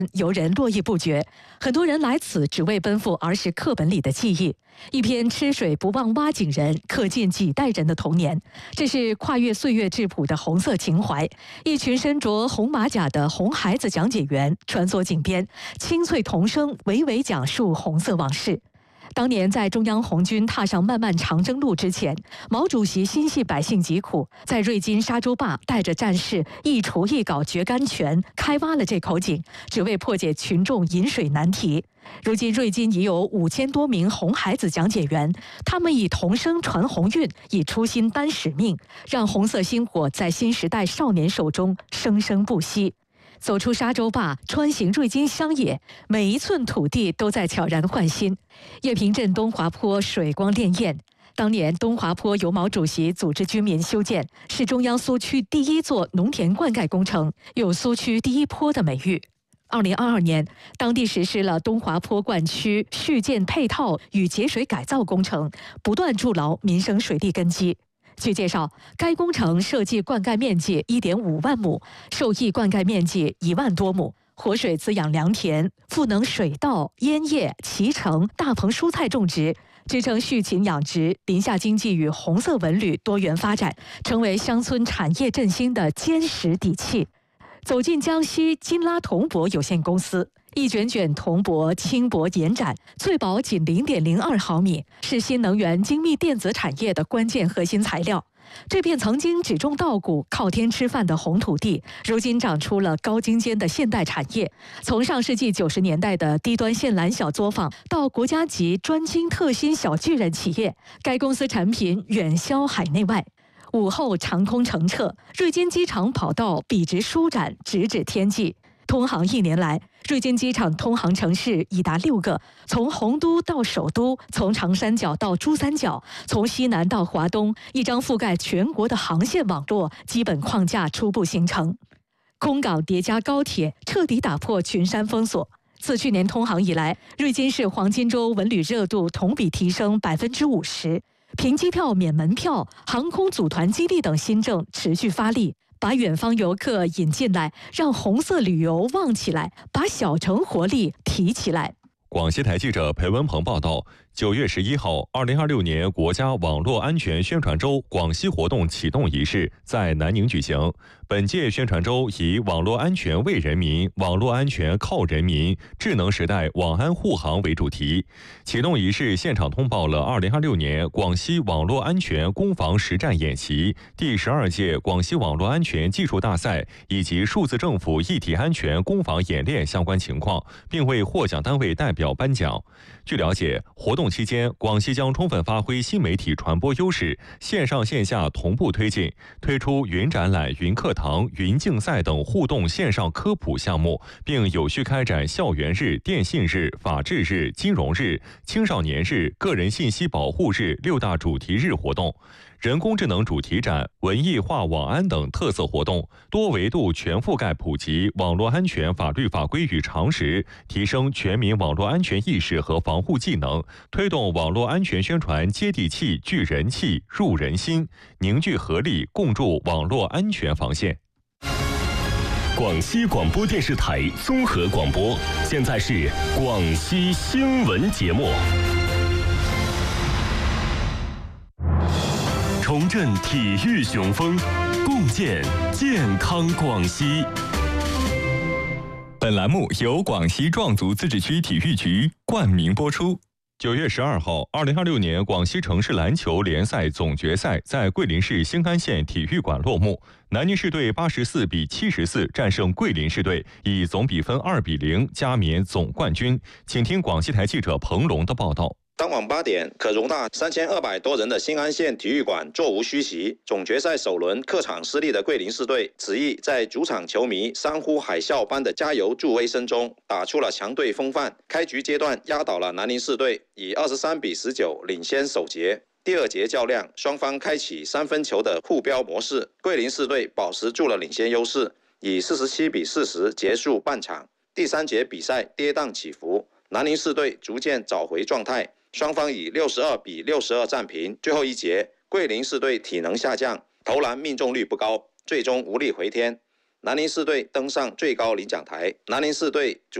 游人络绎不绝，很多人来此只为奔赴儿时课本里的记忆。一篇吃水不忘挖井人，刻进几代人的童年。这是跨越岁月质朴的红色情怀。一群身着红马甲的红孩子讲解员穿梭井边，清脆童声娓娓讲述红色往事。当年在中央红军踏上漫漫长征路之前，毛主席心系百姓疾苦，在瑞金沙洲坝带着战士一锄一镐掘甘泉，开挖了这口井，只为破解群众饮水难题。如今瑞金已有5000多名红孩子讲解员，他们以童声传红运，以初心担使命，让红色星火在新时代少年手中生生不息。走出沙洲坝，穿行瑞金乡野，每一寸土地都在悄然换新。叶平镇东华坡水光潋滟，当年东华坡由毛主席组织居民修建，是中央苏区第一座农田灌溉工程，有苏区第一坡的美誉。2022年，当地实施了东华坡灌区续建配套与节水改造工程，不断筑牢民生水利根基。据介绍，该工程设计灌溉面积1.5万亩，受益灌溉面积1万多亩，活水滋养良田，赋能水稻、烟叶、脐橙、大棚蔬菜种植，支撑畜禽养殖、林下经济与红色文旅多元发展，成为乡村产业振兴的坚实底气。走进江西金拉铜箔有限公司。一卷卷铜箔轻薄延展，最薄仅0.02毫米，是新能源精密电子产业的关键核心材料。这片曾经只种稻谷、靠天吃饭的红土地，如今长出了高精尖的现代产业。从上世纪90年代的低端线缆小作坊，到国家级专精特新小巨人企业，该公司产品远销海内外。午后长空澄澈，瑞金机场跑道笔直舒展，直指天际。通航1年来，瑞金机场通航城市已达6个，从洪都到首都，从长三角到珠三角，从西南到华东，一张覆盖全国的航线网络基本框架初步形成。空港叠加高铁，彻底打破群山封锁。自去年通航以来，瑞金市黄金周文旅热度同比提升50%，凭机票免门票、航空组团激励等新政持续发力。把远方游客引进来，让红色旅游旺起来，把小城活力提起来。 广西台记者裴文鹏报道，9月11号，2026年国家网络安全宣传周广西活动启动仪式在南宁举行。本届宣传周以“网络安全为人民，网络安全靠人民，智能时代网安护航”为主题。启动仪式现场通报了2026年广西网络安全攻防实战演习、第12届广西网络安全技术大赛以及数字政府一体安全攻防演练相关情况，并为获奖单位代表颁奖。据了解，活动期间，广西将充分发挥新媒体传播优势，线上线下同步推进，推出云展览、云课堂、云竞赛等互动线上科普项目，并有序开展校园日、电信日、法治日、金融日、青少年日、个人信息保护日6大主题日活动。人工智能主题展、文艺化网安等特色活动，多维度全覆盖普及网络安全法律法规与常识，提升全民网络安全意识和防护技能，推动网络安全宣传接地气、聚人气、入人心，凝聚合力，共筑网络安全防线。 广西广播电视台综合广播，现在是广西新闻节目。重振体育雄风，共建健康广西。 本栏目由广西壮族自治区体育局冠名播出。 9月12号，2026年广西城市篮球联赛总决赛在桂林市兴安县体育馆落幕。南宁市队84比74战胜桂林市队，以总比分2比0加冕总冠军。请听广西台记者彭龙的报道。 当晚8点，可容纳3200多人的兴安县体育馆座无虚席。总决赛首轮客场失利的桂林市队，此役在主场球迷山呼海啸般的加油助威声中，打出了强队风范。开局阶段压倒了南宁市队，以23比19领先首节。第二节较量，双方开启3分球的互飙模式，桂林市队保持住了领先优势，以47比40结束半场。第3节比赛跌宕起伏，南宁市队逐渐找回状态。双方以62比62战平。最后一节，桂林市队体能下降，投篮命中率不高，最终无力回天。 南宁市队登上最高领奖台。南宁市队主